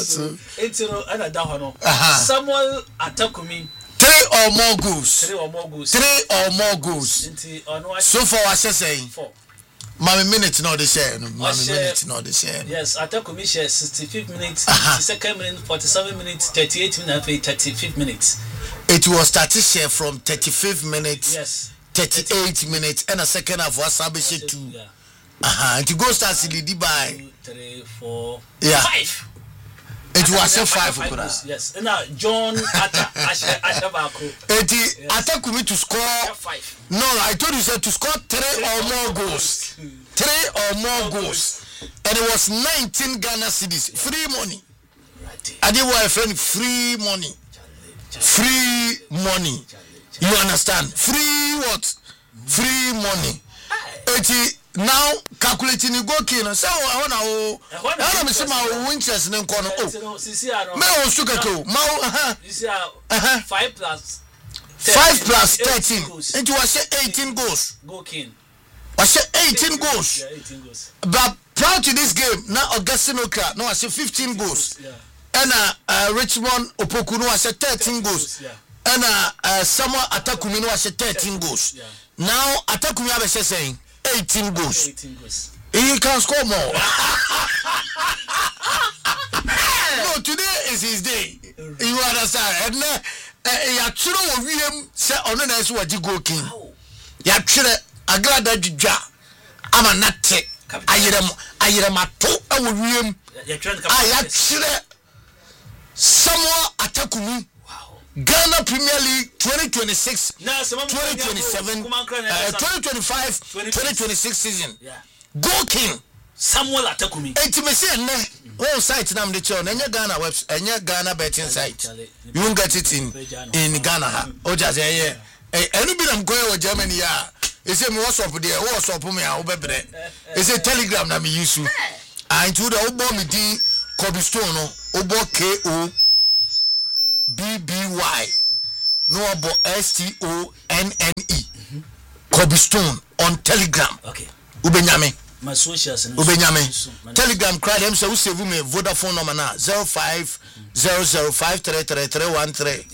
so. It's ana da ho no. Samuel Atakumi. 3 or more goals. 3 or more goals. 3 or more goals. So far what saying? 4. Mama minute no the share. Mama minute no the share. Yes, Atakumi share 65th minute, 62nd minute, 47 minutes, 38th minute, 35th minute. It was started share from 35th minute. Yes. 38 minutes and a second half was Sabishi 2. And to go start lead by 2, 3, 4, 5. It was a 5. Yes. Now John Ashabako. Atakumi to score 5. No, I told you to score 3 or more goals. 3 or more goals. And it was 19 Ghana cedis. Free money. I did want a friend free money. Free money. You understand? Free what? Free money. Now calculating the goal kill. So I want to see my Winchester in corner. Oh, me also go. 5 plus 13. It was 18 goals. Goal king. I said 18 goals. Yeah, 18 goals. But prior to this game, now Augustine Okra, no, I said 15 goals. Yeah. And Richmond Opoku, no, I said 13 goals. Yeah. And Samuel Atakumi, no, I said 13 goals. Yeah. Now Atakumi, I was saying 18 goals. 18 goals. He can score more. No, today is his day. You understand? And you actually will say on the next what you go king. You actually a glad that you jar. I'm a nut. I am a two. I will ream. I actually Samuel Atakumi. Ghana Premier League 2026, 2027, 2025, 2026 season. Goal king Samuel Atakumi. Oh, site nam the channel. Any Ghana website, any Ghana betting site. You won't get it in Ghana. Oh, just yeah. Any bit I'm going with Germany. Yeah, it's a WhatsApp there. WhatsApp me. I'll be there. It's a Telegram that me use. I into the Obo me di Cobblestone. Obo KO. BBY no about STONNE Cobblestone on Telegram. Okay. Ubenyame. My socials. Ubenyame. Telegram crowd them say we save me Vodafone number now 0500533313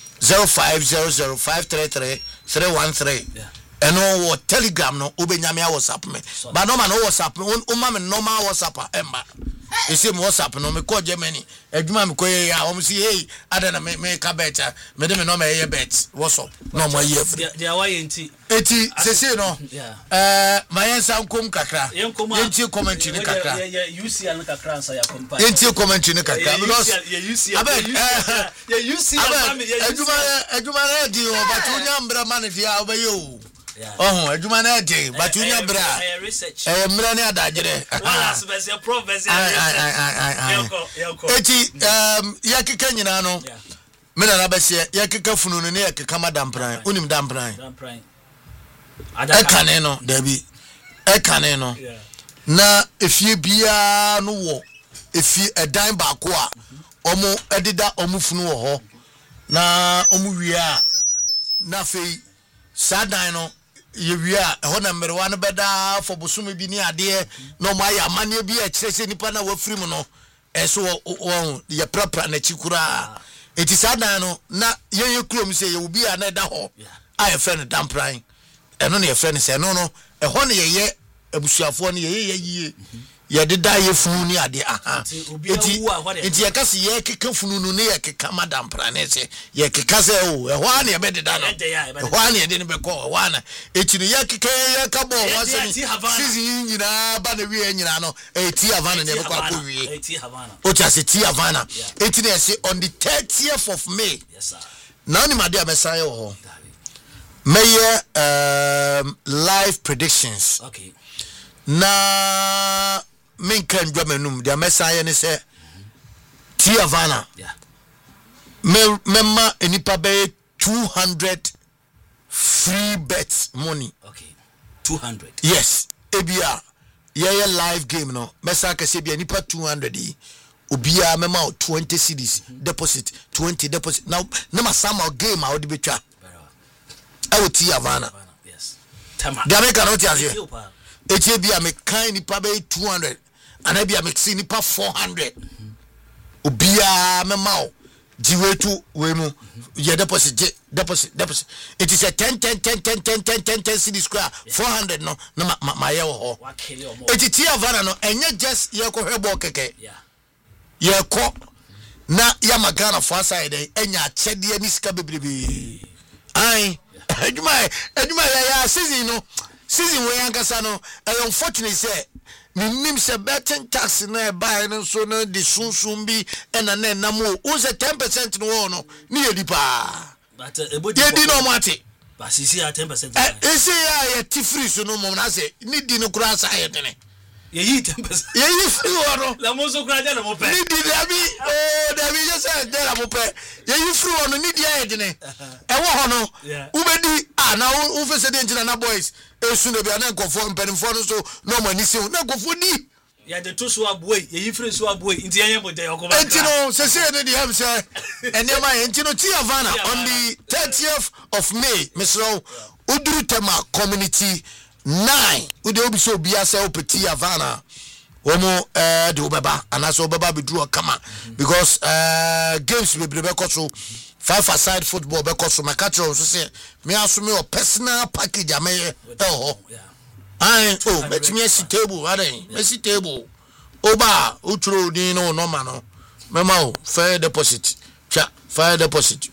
0500533313. And no Telegram no Ubenyame WhatsApp me. But no man WhatsApp me. Me normal WhatsApp emba. You see WhatsApp no me call Germany. Ejuma me koye ya o me see hey adana me ka bet me dem no me bet WhatsApp no mo ye free. They are why enti say no. My answer kom kakra. Yenti comment ni kakra. Yeah UCL ni kakra answer ya kompa. Yenti comment ni kakra because ejuma ready o but unya mbra man dia obayo. Oh, ejuma na dey but unya bra. Mra ne adagere. Yakeka nyina no. Me na bese yakeka funu no ne yakeka madampran. Unim dampran. Ekane no dabi. Ekane no. Na efie bia no wo. Efie edan ba ko a omo edida omo funu wo ho. Na omo wi a na fei sadan no yewia ho na mmerwa no beda for bosume bi ni ade no ma ya mane bi a kirese nipa na wafiri mu no eso wo ye prapra na chikura enti sadan no na ye krom se ye obi a na da ho a ye friend dampran eno na ye friend se no no ho na ye abusuafo no ye ye deda ye funu ni ade aha enti ye kase ye keka funu no ne ye keka madam prane se ye keka se o ho ana ye be deda no ho ana ye de ne be ko ho ana enti no ye keka ye ka bo wa se season nyina ba na wi nyina no ti Havana ne be kwa ko wi ti Havana o cha se ti Havana enti ne se on the 30th of May. Yes sir. Now ni made amesan ye ho May live predictions. Okay. Na men kan dwamenum dia mesaye ne se ti Havana. Yeah. Memma enipa be 200 free bets money. Okay. 200. Yes. Ebia ye live game no. Mesa ka se bia enipa 200 yi. Obia memma 20 cedis deposit 20 deposit. Now na masama game a odi betwa. I will ti Havana. Yes. Tama. Dia me cannot here. Eche bia me kan nipa be 200. And I be a mixing nipa 400. obia memao jiwetu we mu ye deposit it is a 10 city square 400 no na ma ye wo ho it tia vana no enye just ye ko hwebo keke ye ko na ya magana for side enya chede ni sika bebrebe ai eduma ya season no season we yankasa no unfortunately say nim se betting tax na buy no so na the sunsun bi na na mo o se 10% no no ni yedi pa but yedi no mate but sisi at 10% ese ya tifri so no mo na se ni di no kura sa yedene ye yi 10% ye yi free no la mo so kura na mo pe ni di Dabi just said there mo pe ye yi free no ni di yedene e wo ho no ubedi na wo fese de ntina na boys esu no bia na nkofo mpanimfo no so no mani se na nkofo di ya de to so aboy ye yi free so aboy nti yen mo de yokoba entino se no di ham say enema entino ti Havana on the 30th of May Mr. Uduru Tema community 9 ude obi so bia say opeti Havana omo de obeba anaso obeba be draw kama because games be so 5-a-side football because so my catcher so say me aso me personal package ameye I me si table me si table oba utro ni no normal no mema o fair deposit fire deposit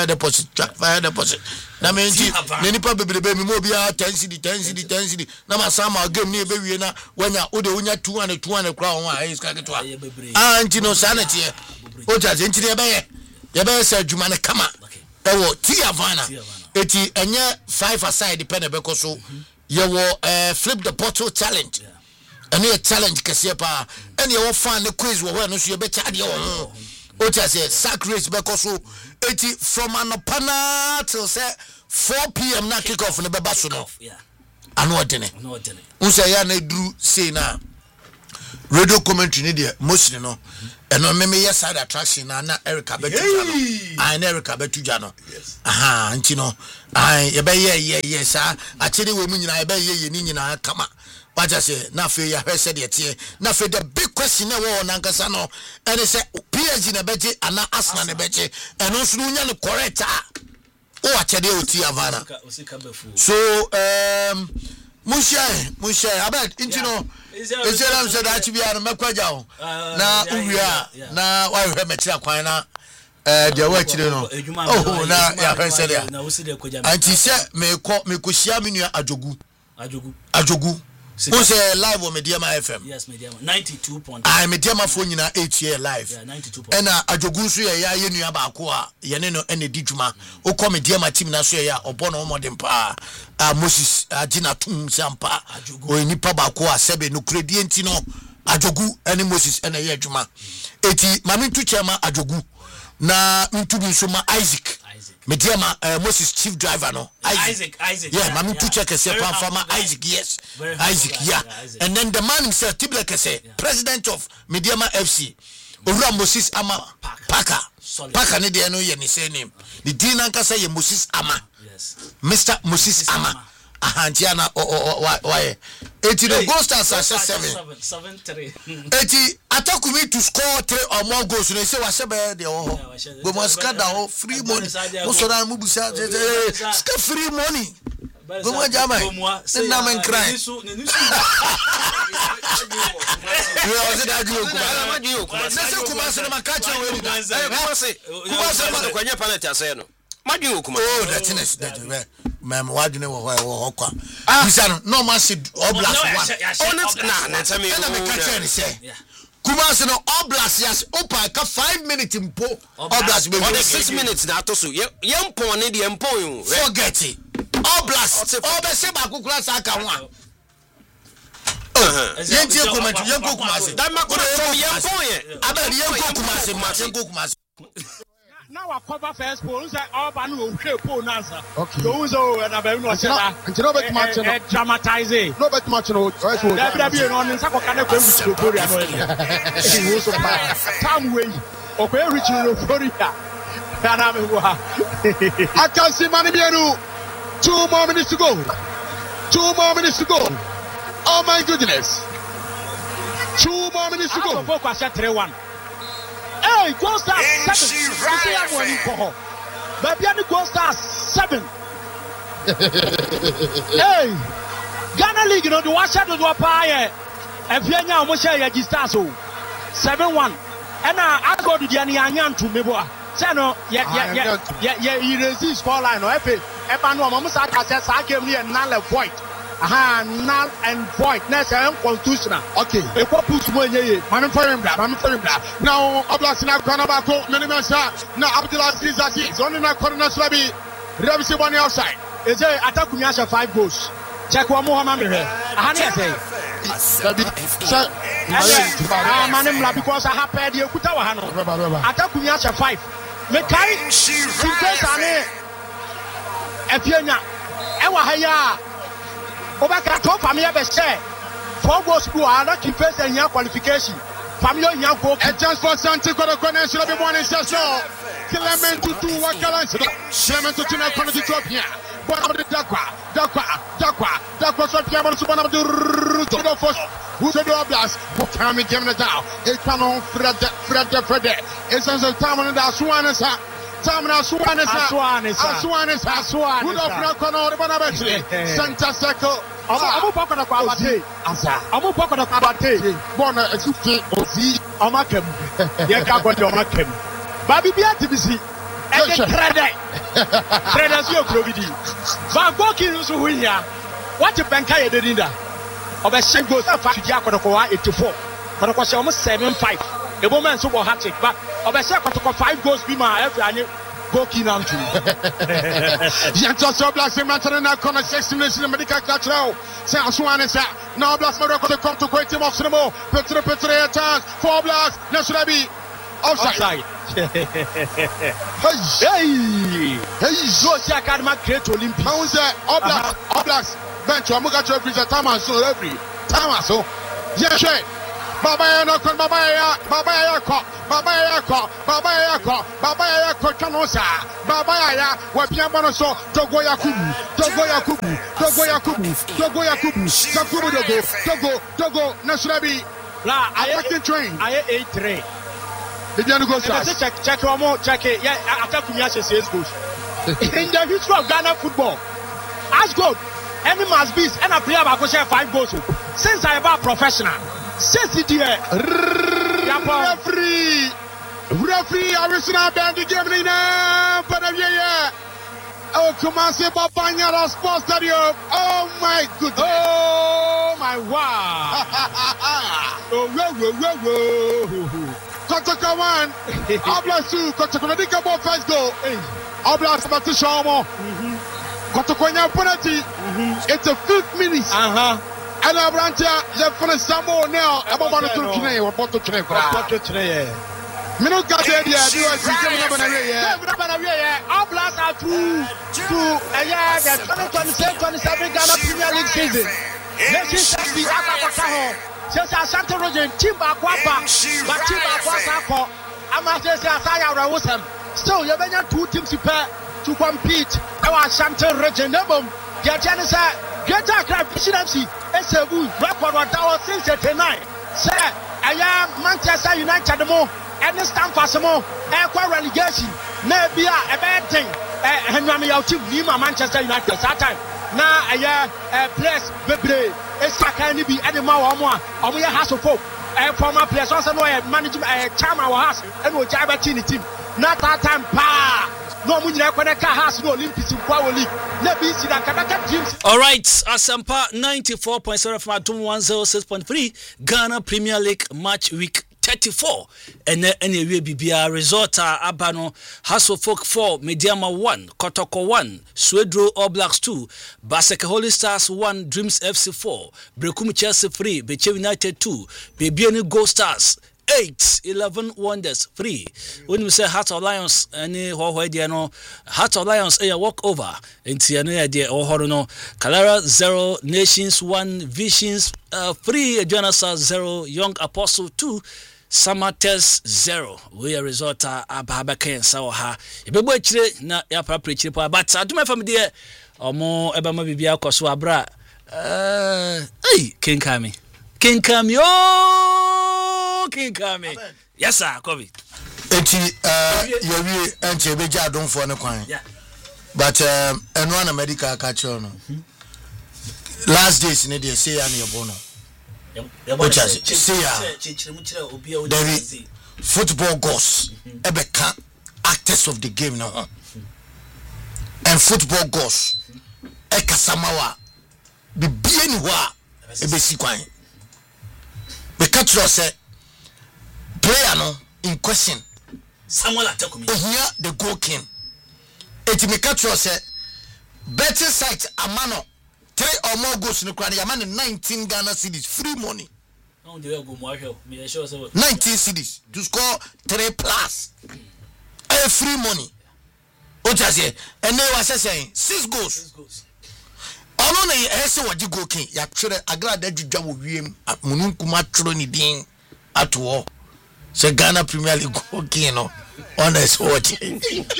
na me nti ne nipa bebrebe me mo bia 10 cedi na ma sama game ni ebe wie na wanya ode wonya 200 kra ho a iska ketwa nti no sanete o jaje nti ye be se adwuma ne kama ewo ti Havana eti enye 5-a-side pen ebeko so ye wo flip the bottle challenge ene a challenge kese pa ene ye wo fan ne quiz wo ho no so ye be cha de wo o say sack race beko so eti from anopana till say 4 p.m. na kick off ne beba so no ano odene unse ya na duru say na radio commentary ne de motion no eno me yes side attraction na Erica Betuja no na Erica Betuja no aha nti no ye be ye sa akiri we mu nyina ye be ye ni nyina kama waja say na fe ya hwese de tie na fe the big question na wo na nkasa no ene say PSG na beje ana Arsenal na beje eno so nya no correct o achede o ti Havana so Mushe abet intino Ezelam said that to be an makwaja na uwia na wa hwe metira kwan na de wa chire no oh na ya hwe se dia anti se me ko shia menu ajogu who say live on Mediama FM? Yes, Mediama 92.5. Mediama phone nyina 8 year live. Yeah, 92.5. And ajogu so ya ye nua ba ko a ye ne no ene di dwuma. O ko Mediama team na so ya obo no modern pa. Moses agina tum sampa. O nipa ba ko a sebe no kredi enti no ajogu ene Moses ene ye dwuma. Eti mami tu chema ajogu na ntubi so ma Isaac. Mediama Moses chief driver no Isaac yeah mami tu check say farmer Isaac yes Isaac yeah and then the man himself Tibleke say president of Mediama FC Owura Moses Ama Parker ne de no ye ni say name the din anka say Moses Ama yes Mr Moses Ama ahantiana why 80 the goal stars are 7-3 80 attack me to score 3 or more goals no say wase be de ho go must cut down free money so that mu busa ska free money go mo jama na men cry we was that you kuma na se kuma se na makacha we kuma se ma kwanya penalty ase no madwin okuma oh that is that mem wadwin wo kwa bisa no ma se oblast one na tell me na makacha ni say kuma se no oblast yes opa ka 5 minutes mpo oblast be 6 minutes na to so yempon ne de yempon forget it oblast obese ba kukura sa ka ho a yentie kuma se dan makoro yempon ye abali yenko kuma se now I cover first pole say all ban will play pole answer okay so so na be no say no bet match no dramatize no bet match no right one be no nsa ko kana ko reach the Korea no he was so bad time way o ko reach the Korea kana me wo ha I can see Mani Bienu 2 more minutes to go oh my goodness 2 more minutes to go focus at 3-1 Hey, Gold Stars 7. You see that one in Koho. Baby, and the Gold Stars 7. Hey, Ghana League, you know, the watch out of the Wapaya. If you know, I'm share your Gistaso 7-1. And I go to the Anian to Meboa. Sano, yeah, he resist for line or Epi. Epano, Mamusaka says, I came here null and void. Aha, null and void. Next, I am constitutional. Okay, a popus way. I'm for him. Now, Oblas now Konabako, Minimasa. Now, Abdullah Zizaki, it's only not Corona Slabi. Revisi one outside. Is there attack Kunyasha 5 goals? Check one more, Mamma. I say, because I have paid you. Attack Kunyasha 5. Mekai, Sane, Epiana, Ewa Haya, Obaka, Famia Besse, 4 goals to our keep first and young qualification. Family young folk, and just for Santiago, the connection of the morning session. Clement to 2 Wakalan, Clement to Tina Conitopia. One of the Dakwa, Sopiamon, one of the Ruto first. Who's the Oblas? Who can be given it down? It's Canon Fred. It's on the Tamana Swanesa. Tamana Swanesa. Who don't knock on all the Bonabati. Santa Seco. I'm a pocket of Abate. I'm a pocket of Abate. Bona, a 50 or Z. Amakem. Yakabakim. Baby Beatibisi. Traders, your Providi. Van Bokin is who here. What a banker did in that? Of a shame goes up to Jacob 84. But it was almost 7-5. A woman so hat trick, but of a second 5 goals be my every Bokin on to Yantos Blast and Matana Connor 6 minutes in the medical control. Sounds one is out. Now Blast Morocco to come to great team of Cinemo. Petre chance. 4 Blast. National outside. Hey, go check out my great Olympics. How is that? Oblast. Bench, I'm going to represent Tamaso every Tamaso. Yes, Baba Yako, Canosa, Baba Ya, Wapiamanoso, Togo Yakubu, Togo, Nasrabi, I train. I ate 3. Did you go check one more? Check it. Yeah, attack Kunyasha says goals. In the history of Ghana football, as good. Any must be and a player about 5 goals. Since I am a professional, since the year, referee, I was not banned the game in oh, come on, say Babanya Sports Stadium. Oh my goodness. Oh my wow. Kotaka 1, Oblas 2, Kotaka Dikabo first goal. Oblas Batishomo. Kotokonya penalty. It's a 5th minute. And Abrantia, you're for Samo now. I'm about to today or Porto today. Minute got the idea. Oblas are through to a year that 2026-27 Ghana Premier League season. This is the Akakaho. Just as Santa Rogen, Timba Quapa, but Timba Quapa, I'm not just as I was him. So you're going 2 teams to pair to compete. Our Santa Rogen, Nebum, Gajanisa, Geta Crab, Presidency, SAU, record 1,689. Sir, I am Manchester United the more, and the stand for some more, air relegation, maybe a bad thing. Henry Team, Lima, Manchester United, that time. Now, a place, Bebre. It's a kind of be any more or more. Or we have a folk. Former players also know a management, charm our house, and we'll drive a team. Not that time, pa. No, we never when a car has no Olympics in Power League. Let me see that teams. All right, Asampa 94.7 from Atom 106.3, Ghana Premier League match week 34. And anyway, BBR resort Abano, Hasselfolk 4, Mediama 1, Kotoko 1, Swedro All Blacks 2, Baseke Holy Stars 1, Dreams FC 4, Brekumi Chelsea 3, Beche United 2, Bebiani Gold Stars 8, 11 Wonders 3. When we say Heart of Lions, any Heart of Lions a walk over. Into any idea or Horono, Calara 0, Nations 1, Visions 3, Jonasa 0, Young Apostle 2. Summer test 0. We are resort Ababaka and Sawaha. If you watch it, not your property, but I do my family dear or more Ebama Bibia Koswabra. Hey, King Kami, oh, King Kami. Yes, sir, Kobe. eti yewie enche beja adonfo ne kwan but eno ana medical ka che no last days ne dey say ya na yebo no say ya football gods ebeka actors of the game no and football gods ekasamawa bibie ni ho a ebesi kwan be catch say player no in question Samuel Atekumi here the goal king it me catch say betting site amano 3 or more goals no kwan yamane 19 Ghana cedis free money. No dey go mo ahwe me sure say 19 cedis to score 3 plus free money. O just say and they was saying 6 goals. Ono na ese wodi goal king ya twere agrada dwudwa wo wiem mununkuma tworo ni din ato se Ghana Premier League goal king no honest watching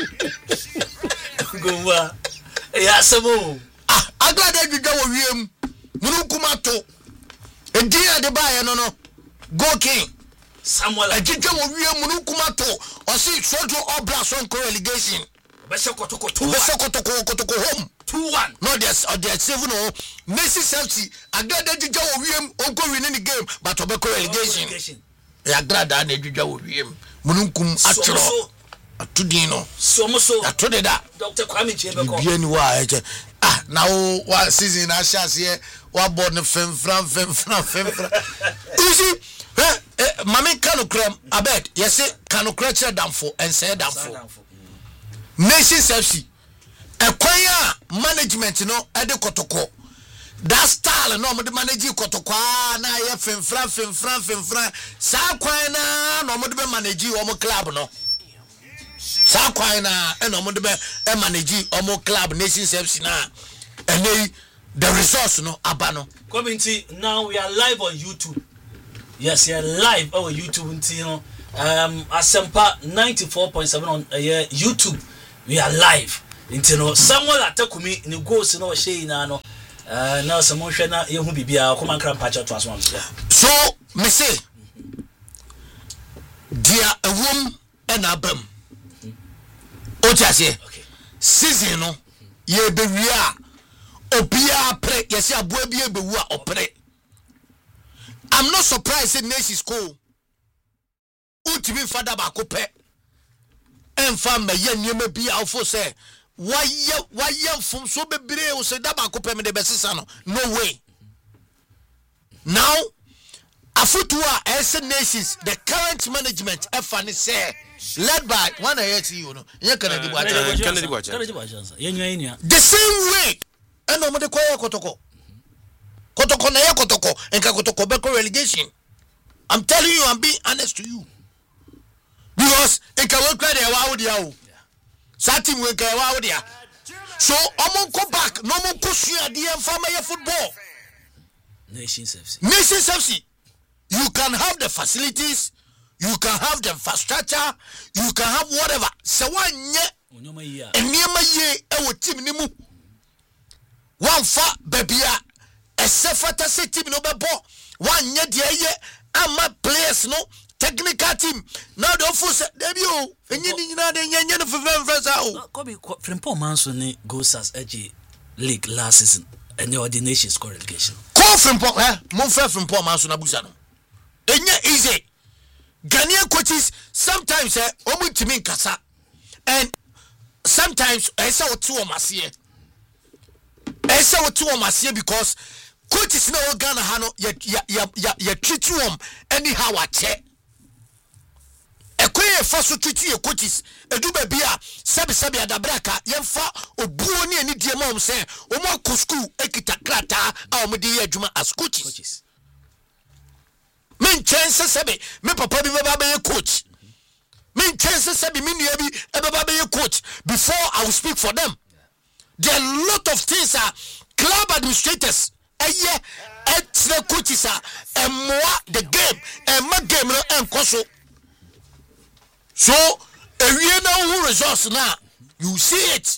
gowa ya semo agrada dwudwa wo wiem mununkuma to edia de bae no goal king Samuel adwudwa wo wiem mununkuma to o see sojo obra so relegation Besho kotoko home 2-1 no there's 7 no Messi Chelsea agrada dwudwa wo wiem onko win the game but obeko relegation ya agrada na dwudwa wo wiem mununkum atro atudin no somoso atodeda Dr. Kwame Chebeko bia ni wa eche na wa season na shase wa board no femfran you see mame kanokram abed yes kanokra che damfo and say damfo Nation FC ekwanya management no ede kotoko that style no mo de manage kotoko na ye femfran sa kwan na no mo de manage o mo club no sa kwan na no mo de manage o mo club Nation FC na and the resource no abano community. Now we are live on YouTube. Yes, we are live on YouTube. Asempa 94.7 on YouTube. We are live. Samuel Atekumi ni goals no shey na no. Na Samuel hwe na ye hu bibia ko man kran pacha to aso. So me say dia awom and abam. O jase. Season no ye be wi a obia pre yesi aboa bia be wu a opre. I'm not surprised that Nation school ultimate father ba ko pe enfam me ye niema bia ofo say why from so bebre o say da ba ko pe me de besisa no way. Now afutua as Nations the current management efani say led by one you know Kennedy Bwacha the same way and no de kwaya kotoko na ya kotoko enka kotoko beko relegation. I'm telling you, I'm being honest to you, because enka we cry dey wa odia o satim we enka wa odia so omon go back no mon ko sua de enfama ye football Nation FC. You can have the facilities, you can have the infrastructure, you can have whatever. So one ye eniema ye e wo team ni mu one fa babia esefata se team no bebo one ye de ye ama players no technical team now the office debi o enyi ni nyina de nye no frefresa o Kobe Frimpong Manso ni goals as edge league last season and the ordination score relegation call Frimpong mon frère Frimpong Manso na busa no enye easy Ghanaian coaches sometimes omu timi nkasa and sometimes esa otu o masie because coaches na o Ghana ha no ya treat them anyhow ache ekoye fa so treat your coaches edu ba bia sebi adabraka yemfa obuo ne ani die mom say o mo ko school ekita krata a o mo de adwuma as coaches men chance sebi me papa bi baba be coach men chance sebi me nua bi e baba be coach before I will speak for them. There are a lot of things club administrators the coaches and more the game and my game and koso so we know results now you see it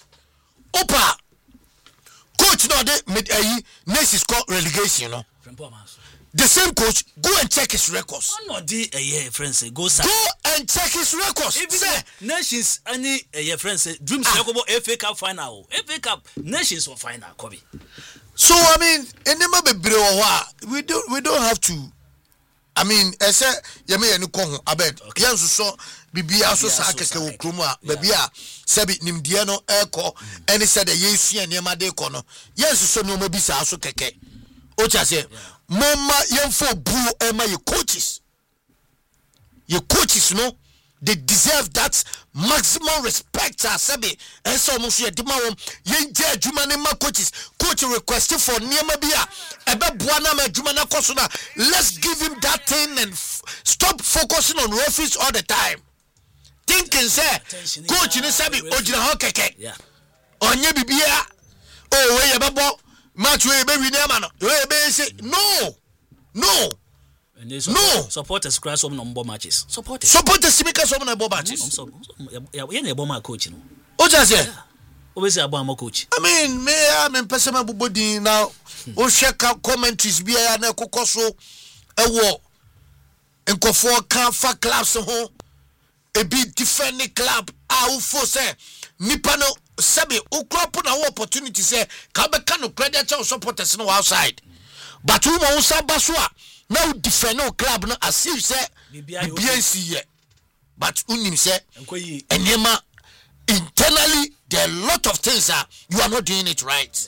coach no de Nation score relegation no the same coach, go and check his records. No, friends say go sir. Go and check his records. Even Nations any friends say dreams FA Cup final. FA Cup Nations or final Kobe. So I mean, we don't have to. I mean, I say yemi eni kohu abeg. Yansu so bibia so sa keke wo krom a babia sebi nimdie no eko eni said yesu eniema de ko no. Yansu so no bi sa so keke. O cha say mama yemfo bu ema ye coaches. Your coaches no, they deserve that maximum respect. Sabi and so much ye dimawom ye je adwuma ne ma coaches. Coach requesting for niema bia ebe buana ma adwuma na koso na. Let's give him that thing and stop focusing on referees all the time. Thinking say coach ni sabi ojina ho keke. Yeah. Onye bibia oh we ye bebo match we be win am no. We be say no. No. Supporters crash some number matches. Supporters make some number matches. Yeah, we bomb coach no. O just say always about coach. I mean, me person body now. O check commentaries bi ya na kokoso ewo enkofo kan fa clubs ho e bi different club a ufo say nipa no sabe o crop na opportunity say ka be kan no credit supporters no outside. But we mo sa baswa now defend no club no as if say BNC ye. But unim say enema internally there are a lot of things you are not doing it right.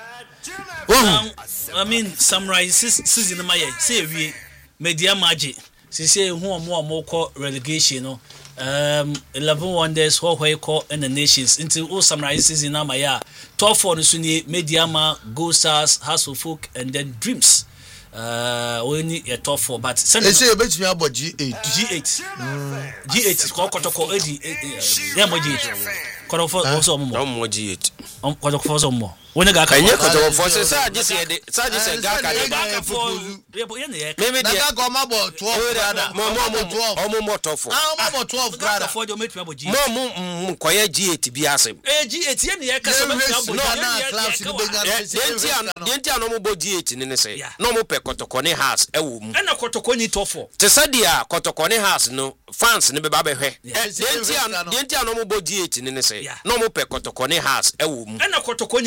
I mean summarize season my say we media magic say who more call relegation no 11 wonders who call in the nations into all summarize season na my 12 for the Sunni Mediama Go Stars Hasselfolk and then Dreams only a top 4 but they say you bet me about G8 G8 call Kotoko yeah mo G8 Kotoko also more G8 Kotoko also more when you got Kotoko for say just Gaka for maybe they go about 12 brother more top 4 12 brother for you make me about G more koye G8 bi asem G8 ye ne kasa me Denti no mo bo G8 ni say no mo pe Kotoko ne house ewo mu na Kotoko ni top 4 te sadia Kotoko ne house no fans ne be ba be hwe denti no mo bo G8 ni say no mo pe Kotoko ne house ewo mu na Kotoko